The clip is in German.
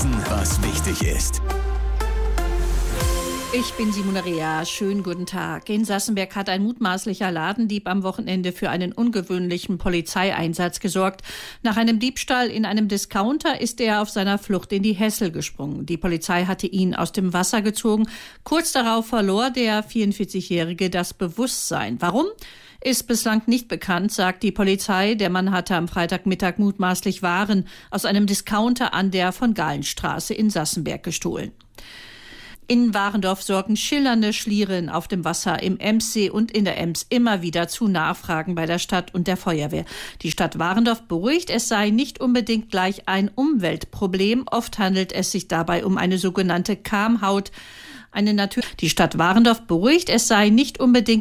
wissen, was wichtig ist. Ich bin Simone Rea. Schönen guten Tag. In Sassenberg hat ein mutmaßlicher Ladendieb am Wochenende für einen ungewöhnlichen Polizeieinsatz gesorgt. Nach einem Diebstahl in einem Discounter ist er auf seiner Flucht in die Hessel gesprungen. Die Polizei hatte ihn aus dem Wasser gezogen. Kurz darauf verlor der 44-Jährige das Bewusstsein. Warum? Ist bislang nicht bekannt, sagt die Polizei. Der Mann hatte am Freitagmittag mutmaßlich Waren aus einem Discounter an der Von-Gahlen-Straße in Sassenberg gestohlen. In Warendorf sorgen schillernde Schlieren auf dem Wasser im Emssee und in der Ems immer wieder zu Nachfragen bei der Stadt und der Feuerwehr. Die Stadt Warendorf beruhigt, es sei nicht unbedingt gleich ein Umweltproblem. Oft handelt es sich dabei um eine sogenannte Kamhaut. Die Stadt Warendorf beruhigt, es sei nicht unbedingt